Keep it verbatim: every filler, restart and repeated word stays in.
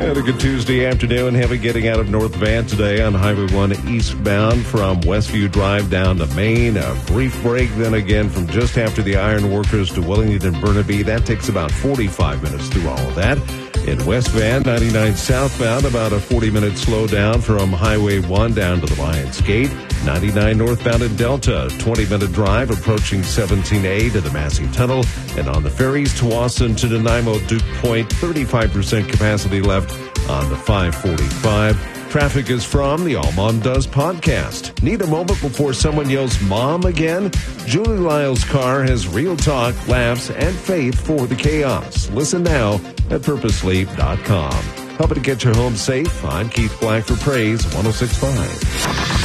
And a good Tuesday afternoon. Heavy getting out of North Van today on Highway one eastbound from Westview Drive down to Maine. A brief break then again from just after the Iron Workers to Wellington and Burnaby. That takes about forty-five minutes through all of that. In West Van, ninety-nine southbound, about a forty-minute slowdown from Highway one down to the Lions Gate. ninety-nine northbound in Delta, twenty-minute drive approaching seventeen A to the Massey Tunnel. And on the ferries, Tawasin to Nanaimo Duke Point, thirty-five percent capacity left on the five forty-five. Traffic is from the All Mom Does podcast. Need a moment before someone yells Mom again? Julie Lyle's car has real talk, laughs, and faith for the chaos. Listen now at purpose sleep dot com. Helping to get your home safe, I'm Keith Black for Praise one oh six point five.